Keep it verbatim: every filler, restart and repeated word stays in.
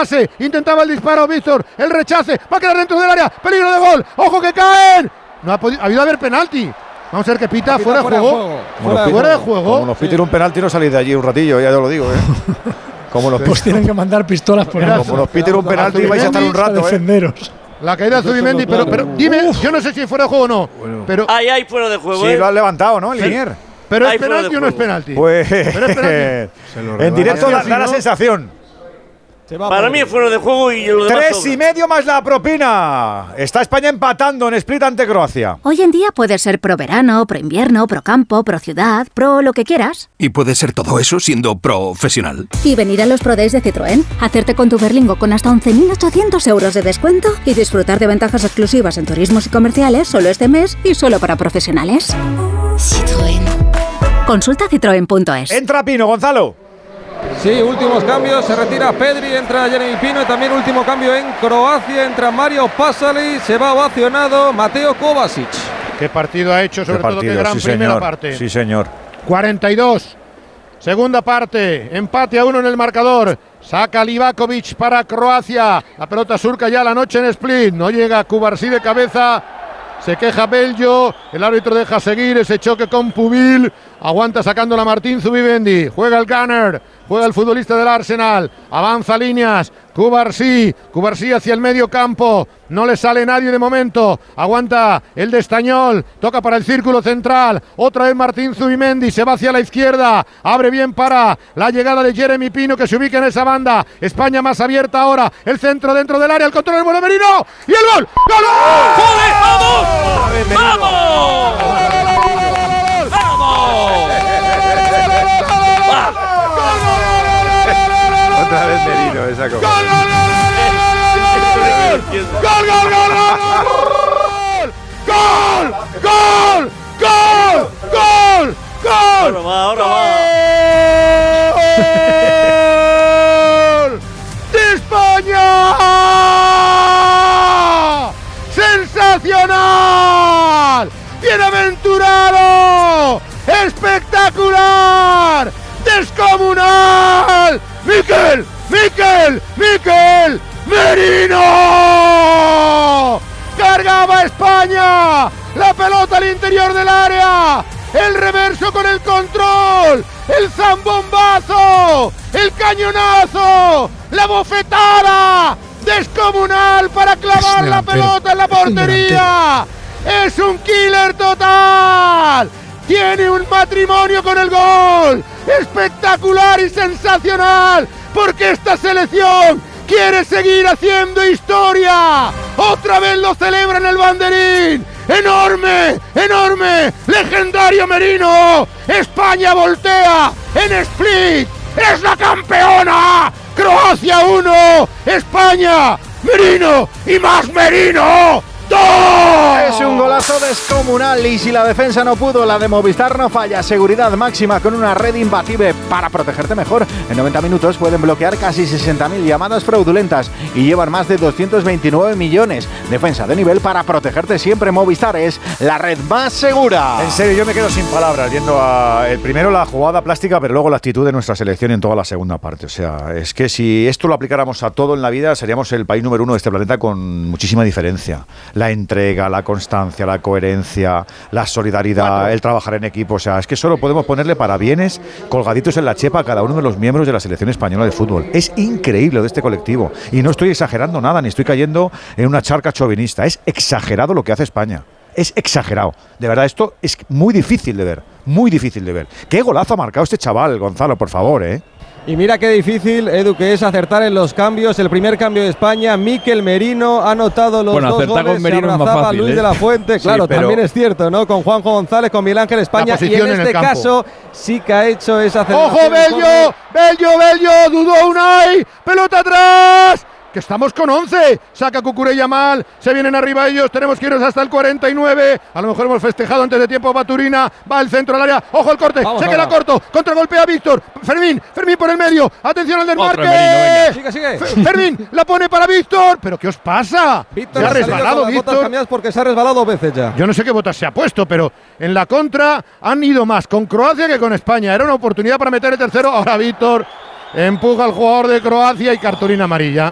pase, intentaba el disparo Víctor, el rechace, va a quedar dentro del área, peligro de gol, ojo que caen. No ha podido, ha habido haber penalti. Vamos a ver que pita, fuera, fuera de juego. juego. Fuera, fuera, fuera de juego. Como nos piten sí. un penalti no salís de allí un ratillo, ya te lo digo, ¿eh? Como nos pues tienen que mandar pistolas por ahí. Como nos piten un penalti y vais a estar un rato, defenderos. ¿eh? La caída de Zubimendi, pero, pero dime, Uf. yo no sé si fuera de juego o no. Bueno. Pero ahí hay fuera de juego. Sí, ¿eh? lo han levantado, ¿no? El Linier. Pero es penalti o no es penalti. Pues pero es penalti. En directo da, da la sensación. Para mí es fuera de juego y lo demás Tres y medio más la propina. Está España empatando en Split ante Croacia. Hoy en día puede ser pro verano, pro invierno, pro campo, pro ciudad, pro lo que quieras. Y puede ser todo eso siendo profesional. Y venir a los Pro Days de Citroën, hacerte con tu Berlingo con hasta once mil ochocientos euros de descuento y disfrutar de ventajas exclusivas en turismos y comerciales solo este mes y solo para profesionales. Citroën. Consulta citroen punto es. Entra Pino, Gonzalo. Sí, últimos cambios, se retira Pedri, entra Jeremy Pino y también último cambio en Croacia, entra Mario Pasalic, se va ovacionado Mateo Kovacic. ¿Qué partido ha hecho? Sobre partido, todo qué gran sí, primera señor. parte. Sí, señor. cuarenta y dos. Segunda parte, empate a uno en el marcador. Saca Livakovic para Croacia. La pelota surca ya la noche en Split. No llega Cubarsí de cabeza. Se queja Bello, el árbitro deja seguir ese choque con Pubil, aguanta sacándola Martín Zubimendi, juega el Gunner, juega el futbolista del Arsenal, avanza líneas, Cubarsí, Cubarsí hacia el medio campo, no le sale nadie de momento, aguanta el de Estañol, toca para el círculo central, otra vez Martín Zubimendi, se va hacia la izquierda, abre bien para la llegada de Jeremy Pino que se ubica en esa banda, España más abierta ahora, el centro dentro del área, el control del bueno Merino, y el gol, ¡gol! ¡Joder, vamos! ¡Vamos! ¡Vamos! Otra vez Merino, esa cosa. ¡Gol, gol, gol, gol, gol! ¡Gol, gol, gol, gol! Ahora va, ahora va. ¡Gol de España! ¡Sensacional! ¡Bienaventurado! ¡Espectacular! ¡Descomunal! ¡Miquel! ¡Miquel! ¡Miquel! ¡Merino! ¡Cargaba España! ¡La pelota al interior del área! ¡El reverso con el control! ¡El zambombazo! ¡El cañonazo! ¡La bofetada! ¡Descomunal para clavar la pelota en la portería! ¡Es un killer total! ¡Tiene un matrimonio con el gol! ¡Espectacular y sensacional! Porque esta selección quiere seguir haciendo historia. ¡Otra vez lo celebra en el banderín! ¡Enorme! ¡Enorme! ¡Legendario Merino! ¡España voltea en Split! ¡Es la campeona! ¡Croacia uno! ¡España! ¡Merino! ¡Y más Merino! ¡Dos! Es un golazo descomunal y si la defensa no pudo, la de Movistar no falla. Seguridad máxima con una red imbatible para protegerte mejor. En noventa minutos pueden bloquear casi sesenta mil llamadas fraudulentas y llevan más de doscientos veintinueve millones. Defensa de nivel para protegerte siempre. Movistar es la red más segura. En serio, yo me quedo sin palabras viendo a, el primero la jugada plástica, pero luego la actitud de nuestra selección en toda la segunda parte. O sea, es que si esto lo aplicáramos a todo en la vida, seríamos el país número uno de este planeta con muchísima diferencia. La entrega, la constancia, la coherencia, la solidaridad, Cuatro. el trabajar en equipo. O sea, es que solo podemos ponerle parabienes colgaditos en la chepa a cada uno de los miembros de la selección española de fútbol. Es increíble de este colectivo. Y no estoy exagerando nada, ni estoy cayendo en una charca chauvinista. Es exagerado lo que hace España. Es exagerado. De verdad, esto es muy difícil de ver. Muy difícil de ver. ¿Qué golazo ha marcado este chaval, Gonzalo, por favor, eh? Y mira qué difícil, Edu, que es acertar en los cambios. El primer cambio de España, Miquel Merino ha anotado los bueno, dos goles. Con Merino se abrazaba es más fácil, Luis ¿eh? de la Fuente, claro, sí, pero también es cierto, ¿no? Con Juanjo González, con Miguel Ángel España. Y en este en caso sí que ha hecho esa aceleración. ¡Ojo, Bello! ¡Bello, Bello! ¡Dudó Unai! ¡Pelota atrás! Que estamos con once, saca Cucurella mal, se vienen arriba ellos, tenemos que irnos hasta el cuarenta y nueve, a lo mejor hemos festejado antes de tiempo, Baturina, va al centro del área, ojo el corte, Vamos se ahora. queda corto, contragolpea Víctor, Fermín, Fermín por el medio, atención al desmarque, sigue, sigue. Fermín, la pone para Víctor, pero ¿qué os pasa? Víctor se ha resbalado Víctor, porque se ha resbalado dos veces ya. Yo no sé qué botas se ha puesto, pero en la contra han ido más con Croacia que con España, era una oportunidad para meter el tercero, ahora Víctor empuja al jugador de Croacia y cartulina amarilla.